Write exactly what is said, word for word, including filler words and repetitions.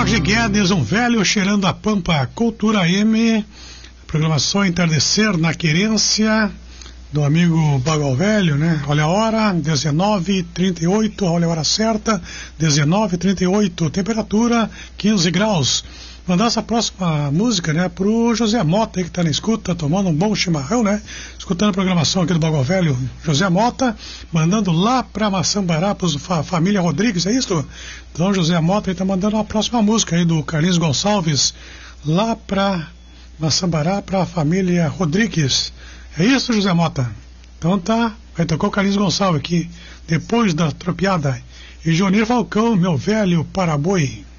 Jorge Guedes, um velho cheirando a pampa. Cultura M, programação Entardecer na Querência, do amigo Bagal Velho, né? Olha a hora, dezenove e trinta e oito, olha a hora certa, dezenove e trinta e oito, temperatura quinze graus. Mandar essa próxima música, né, pro José Mota aí, que tá na escuta, tomando um bom chimarrão, né, escutando a programação aqui do Bagal Velho. José Mota, mandando lá pra Maçambará, pros fa família Rodrigues, é isso? Então José Mota aí tá mandando a próxima música aí do Carlinhos Gonçalves, lá pra Maçambará, pra família Rodrigues. É isso, José Mota? Então tá, vai tocar o Carlinhos Gonçalves aqui, depois da tropiada. E Johnir Falcão, meu velho paraboi.